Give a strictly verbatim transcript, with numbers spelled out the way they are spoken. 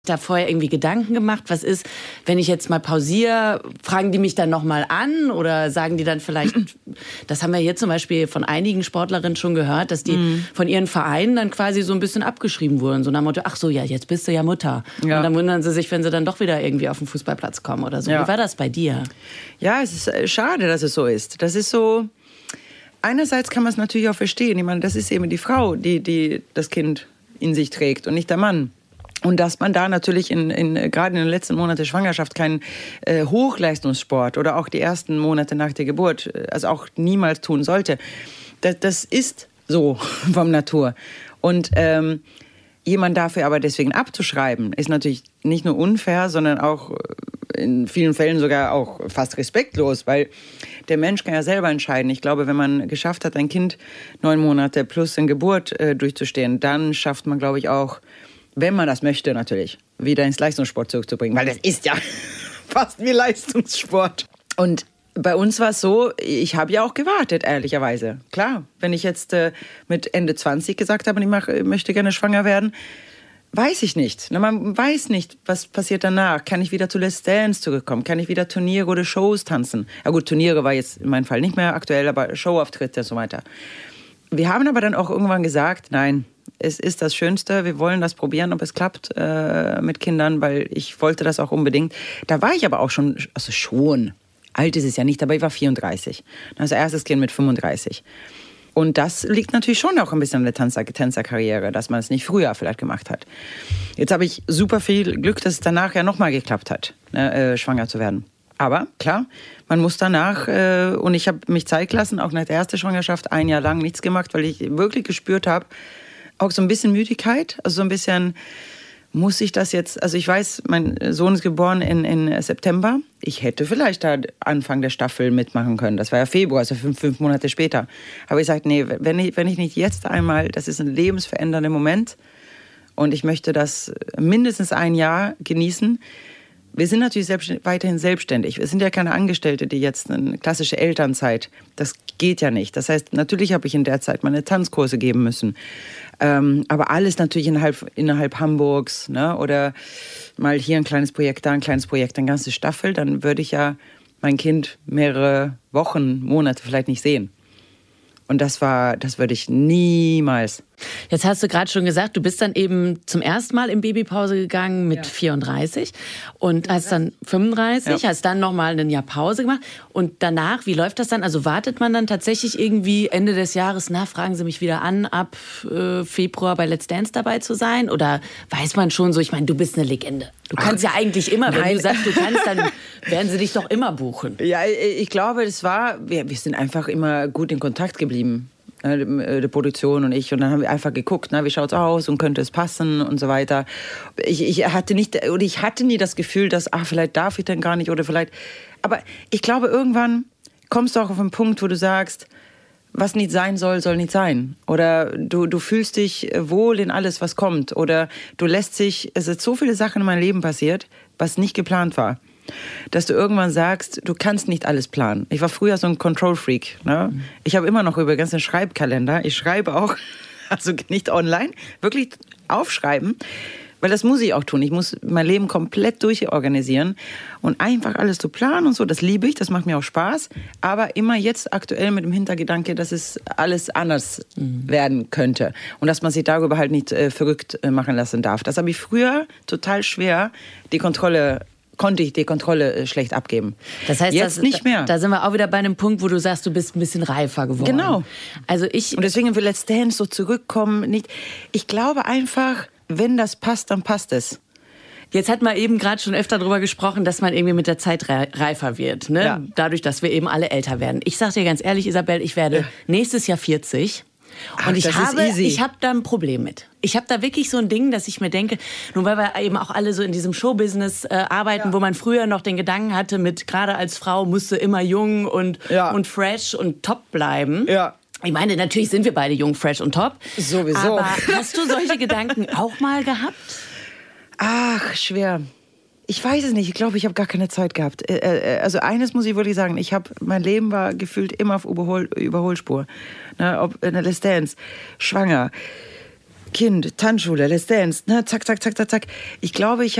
Da vorher irgendwie Gedanken gemacht, was ist, wenn ich jetzt mal pausiere, fragen die mich dann nochmal an oder sagen die dann vielleicht, das haben wir hier zum Beispiel von einigen Sportlerinnen schon gehört, dass die mhm. von ihren Vereinen dann quasi so ein bisschen abgeschrieben wurden, so nach dem Motto, ach so, ja, jetzt bist du ja Mutter. Ja. Und dann wundern sie sich, wenn sie dann doch wieder irgendwie auf den Fußballplatz kommen oder so. Ja. Wie war das bei dir? Ja, es ist schade, dass es so ist. Das ist so, einerseits kann man es natürlich auch verstehen. Ich meine, das ist eben die Frau, die, die das Kind in sich trägt und nicht der Mann. Und dass man da natürlich in, in, gerade in den letzten Monaten der Schwangerschaft keinen äh, Hochleistungssport oder auch die ersten Monate nach der Geburt, also auch niemals tun sollte. Das, das ist so vom Natur. Und ähm, jemand dafür aber deswegen abzuschreiben, ist natürlich nicht nur unfair, sondern auch in vielen Fällen sogar auch fast respektlos, weil der Mensch kann ja selber entscheiden. Ich glaube, wenn man geschafft hat, ein Kind neun Monate plus eine Geburt äh, durchzustehen, dann schafft man, glaube ich, auch, wenn man das möchte natürlich, wieder ins Leistungssport zurückzubringen. Weil das ist ja fast wie Leistungssport. Und bei uns war es so, ich habe ja auch gewartet, ehrlicherweise. Klar, wenn ich jetzt äh, mit Ende zwanzig gesagt habe, ich mach, möchte gerne schwanger werden, weiß ich nicht. Na, man weiß nicht, was passiert danach. Kann ich wieder zu Let's Dance zurückkommen? Kann ich wieder Turniere oder Shows tanzen? Ja gut, Turniere war jetzt in meinem Fall nicht mehr aktuell, aber Showauftritte und so weiter. Wir haben aber dann auch irgendwann gesagt, nein, es ist das Schönste, wir wollen das probieren, ob es klappt äh, mit Kindern, weil ich wollte das auch unbedingt. Da war ich aber auch schon, also schon, alt ist es ja nicht, aber ich war vierunddreißig. Also erstes Kind mit fünfunddreißig. Und das liegt natürlich schon auch ein bisschen an der Tänzer- Tänzerkarriere, dass man es nicht früher vielleicht gemacht hat. Jetzt habe ich super viel Glück, dass es danach ja nochmal geklappt hat, ne, äh, schwanger zu werden. Aber klar, man muss danach, äh, und ich habe mich Zeit gelassen, auch nach der ersten Schwangerschaft, ein Jahr lang nichts gemacht, weil ich wirklich gespürt habe, auch so ein bisschen Müdigkeit, also so ein bisschen, muss ich das jetzt, also ich weiß, mein Sohn ist geboren in, in September, ich hätte vielleicht da Anfang der Staffel mitmachen können, das war ja Februar, also fünf, fünf Monate später, aber ich sagte, nee, wenn ich, wenn ich nicht jetzt einmal, das ist ein lebensverändernder Moment und ich möchte das mindestens ein Jahr genießen. Wir sind natürlich selbst, weiterhin selbstständig. Wir sind ja keine Angestellte, die jetzt eine klassische Elternzeit, das geht ja nicht. Das heißt, natürlich habe ich in der Zeit meine Tanzkurse geben müssen. Ähm, aber alles natürlich innerhalb, innerhalb Hamburgs, ne? Oder mal hier ein kleines Projekt, da ein kleines Projekt, eine ganze Staffel. Dann würde ich ja mein Kind mehrere Wochen, Monate vielleicht nicht sehen. Und das war, das würde ich niemals. Jetzt hast du gerade schon gesagt, du bist dann eben zum ersten Mal in Babypause gegangen mit ja. vierunddreißig und hast dann fünfunddreißig, ja. hast dann nochmal ein Jahr Pause gemacht. Und danach, wie läuft das dann? Also wartet man dann tatsächlich irgendwie Ende des Jahres, na, fragen Sie mich wieder an, ab äh, Februar bei Let's Dance dabei zu sein? Oder weiß man schon so, ich meine, du bist eine Legende. Du kannst Ach, ja eigentlich immer, wenn nein. du sagst, du kannst, dann werden sie dich doch immer buchen. Ja, ich glaube, das war, wir, wir sind einfach immer gut in Kontakt geblieben. Die Produktion und ich, und dann haben wir einfach geguckt, na, wie schaut's aus und könnte es passen und so weiter. Ich, ich hatte nicht, oder ich hatte nie das Gefühl, dass, ach, vielleicht darf ich denn gar nicht oder vielleicht, aber ich glaube, irgendwann kommst du auch auf einen Punkt, wo du sagst, was nicht sein soll, soll nicht sein. Oder du, du fühlst dich wohl in alles, was kommt. Oder du lässt sich, es sind so viele Sachen in meinem Leben passiert, was nicht geplant war. Dass du irgendwann sagst, du kannst nicht alles planen. Ich war früher so ein Control-Freak. Ne? Mhm. Ich habe immer noch über ganzen Schreibkalender. Ich schreibe auch, also nicht online, wirklich aufschreiben. Weil das muss ich auch tun. Ich muss mein Leben komplett durchorganisieren. Und einfach alles zu planen und so, das liebe ich, das macht mir auch Spaß. Aber immer jetzt aktuell mit dem Hintergedanke, dass es alles anders mhm. werden könnte. Und dass man sich darüber halt nicht äh, verrückt äh, machen lassen darf. Das habe ich früher total schwer, die Kontrolle konnte ich die Kontrolle schlecht abgeben. Das heißt, jetzt das, nicht mehr. Da, da sind wir auch wieder bei einem Punkt, wo du sagst, du bist ein bisschen reifer geworden. Genau. Also ich und deswegen will Let's Dance so zurückkommen. Nicht. Ich glaube einfach, wenn das passt, dann passt es. Jetzt hat man eben gerade schon öfter darüber gesprochen, dass man irgendwie mit der Zeit reifer wird. Ne? Ja. Dadurch, dass wir eben alle älter werden. Ich sag dir ganz ehrlich, Isabel, ich werde ja. nächstes Jahr vierzig. Ach, und ich habe, ich habe da ein Problem mit. Ich habe da wirklich so ein Ding, dass ich mir denke, nun weil wir eben auch alle so in diesem Showbusiness äh, arbeiten, ja. wo man früher noch den Gedanken hatte, mit gerade als Frau musst du immer jung und, ja. und fresh und top bleiben. Ja. Ich meine, natürlich sind wir beide jung, fresh und top. Sowieso. Aber hast du solche Gedanken auch mal gehabt? Ach, schwer. Ich weiß es nicht. Ich glaube, ich habe gar keine Zeit gehabt. Also eines muss ich wirklich sagen. Ich habe, mein Leben war gefühlt immer auf Überhol, Überholspur. Ne, ob in der Let's Dance, schwanger, Kind, Tanzschule, Let's Dance, ne, zack, zack, zack, zack, zack. Ich glaube, ich